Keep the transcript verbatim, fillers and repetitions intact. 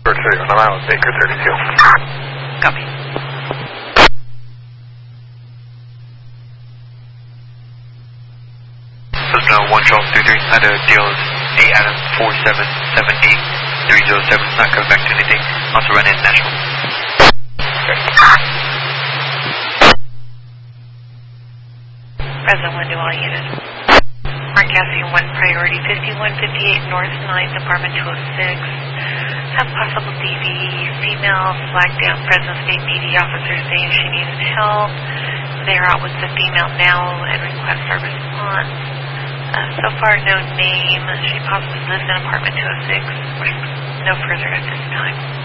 thirty-one, I'm out with Baker thirty-two. Copy. Cessna one Charles three three, had a deal eight Adam four seven seven eight three zero seven, not coming back to anything, also ran international. President one to all units. Mark Cassian one priority fifty-one fifty-eight North ninth, Apartment two oh six. Have possible D V, female, flagged down Fresno State P D officer saying she needs help. They're out with the female now and request our response. Uh, so far, no name. She possibly lives in apartment two oh six. No further at this time.